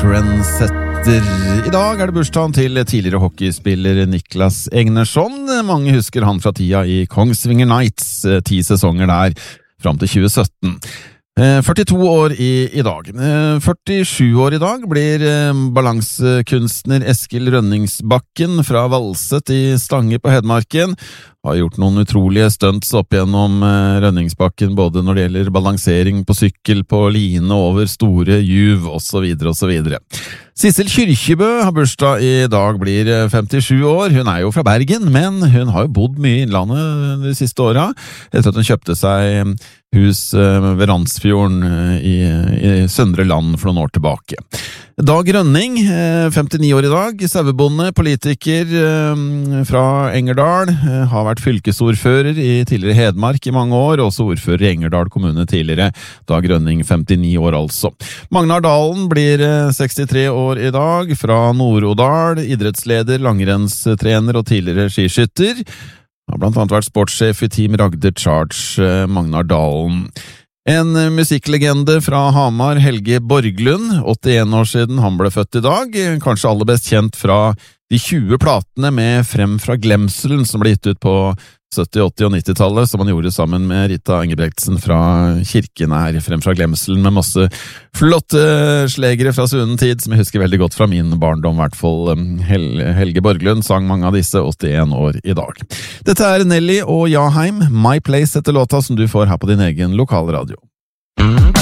trendsetter. I dag det bursdagen til tidligere hockeyspiller Niklas Egnersson. Mange husker han fra tida i Kongsvinger Knights, 10 sesonger der, fram til 2017. 42 år i dag. 47 år i dag blir balansekunstner Eskil Rønningsbakken fra Valset i Stange på Hedmarken. Har gjort noen utrolige stunts opp gjennom Rønningsbakken, både når det gjelder balansering på sykkel, på line over store juv, og så videre og så videre. Sissel Kyrkjebø har bursdag i dag, blir 57 år. Hun jo fra Bergen, men hun har jo bodd mye i innlandet de siste åra, etter at hun kjøpte seg hus ved Randsfjorden i Søndre Land for noen år tilbake. Dag Rønning, 59 år i dag, sauebonde, politiker fra Engerdal, har vært fylkesordfører i tidligere Hedmark i mange år, også ordfører i Engerdal kommune tidligere. Dag Rønning, 59 år altså. Magnar Dalen blir 63 år i dag, fra Nord-Odal, idrettsleder, langrennstrener og tidligere skiskytter. Har blant annet vært sportssjef i Team Ragde Charge, Magnar Dalen. En musikklegende fra Hamar, Helge Borglund, 81 år siden han ble født i dag, kanskje aller best kjent fra de 20 platene med Frem fra Glemselen som ble gitt ut på 70-, 80- og 90-tallet, som han gjorde sammen med Rita Engebretsen fra Kirken her, Frem fra Glemselen, med masse flotte slegere fra sunnen tid, som jeg husker veldig godt fra min barndom, i hvert fall. Helge Borglund sang mange av disse, 81 år i dag. Dette Nelly og Jaheim, My Place etter låta som du får her på din egen lokalradio.